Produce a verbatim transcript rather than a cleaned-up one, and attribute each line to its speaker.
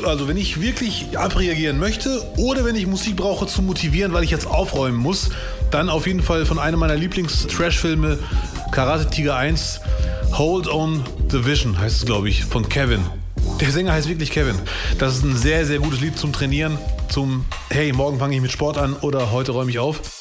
Speaker 1: Also wenn ich wirklich abreagieren möchte oder wenn ich Musik brauche zum Motivieren, weil ich jetzt aufräumen muss, dann auf jeden Fall von einem meiner Lieblings-Trash-Filme, Karate Tiger eins, Hold on the Vision heißt es, glaube ich, von Kevin. Der Sänger heißt wirklich Kevin. Das ist ein sehr, sehr gutes Lied zum Trainieren, zum hey, morgen fange ich mit Sport an oder heute räume ich auf.